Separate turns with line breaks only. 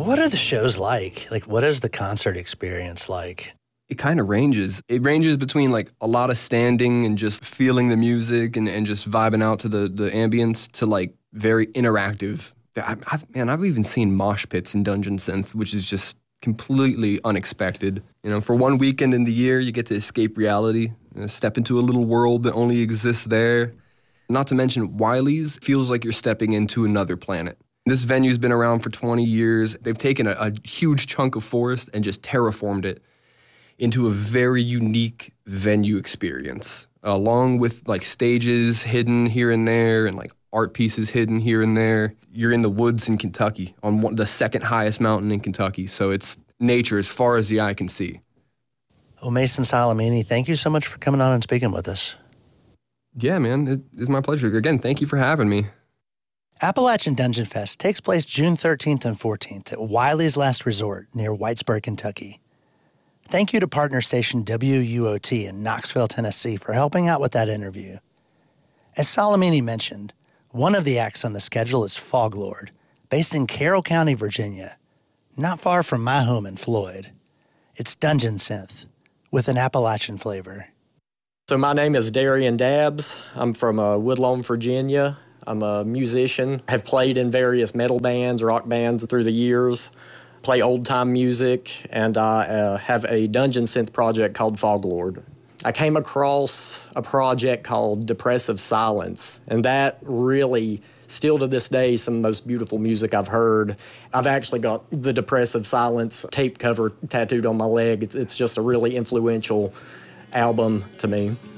What are the shows like? Like, what is the concert experience like?
It kind of ranges. It ranges between like a lot of standing and just feeling the music and just vibing out to the ambience to like very interactive. I've even seen mosh pits in Dungeon Synth, which is just completely unexpected. You know, for one weekend in the year, you get to escape reality, step into a little world that only exists there. Not to mention, Wiley's feels like you're stepping into another planet. This venue's been around for 20 years. They've taken a huge chunk of forest and just terraformed it into a very unique venue experience, along with like stages hidden here and there and like art pieces hidden here and there. You're in the woods in Kentucky on the second highest mountain in Kentucky. So it's nature as far as the eye can see.
Well, Mason Salamini, thank you so much for coming on and speaking with us.
Yeah, man, it is my pleasure. Again, thank you for having me.
Appalachian Dungeon Fest takes place June 13th and 14th at Wiley's Last Resort near Whitesburg, Kentucky. Thank you to partner station WUOT in Knoxville, Tennessee for helping out with that interview. As Salamini mentioned, one of the acts on the schedule is Foglord, based in Carroll County, Virginia, not far from my home in Floyd. It's Dungeon Synth with an Appalachian flavor.
So my name is Darian Dabbs. I'm from Woodlawn, Virginia. I'm a musician. Have played in various metal bands, rock bands through the years. Play old-time music, and I have a dungeon synth project called Foglord. I came across a project called Depressive Silence, and that really, still to this day, some of the most beautiful music I've heard. I've actually got the Depressive Silence tape cover tattooed on my leg. It's just a really influential album to me.